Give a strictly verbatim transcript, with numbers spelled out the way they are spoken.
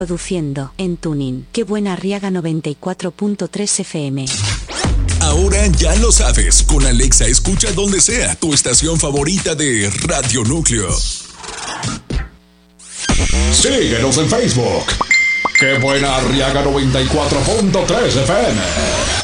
Produciendo en Tuning. Qué buena Arriaga noventa y cuatro punto tres F M. Ahora ya lo sabes, con Alexa escucha donde sea tu estación favorita de Radio Núcleo. Síguenos en Facebook. Qué buena Arriaga noventa y cuatro punto tres F M.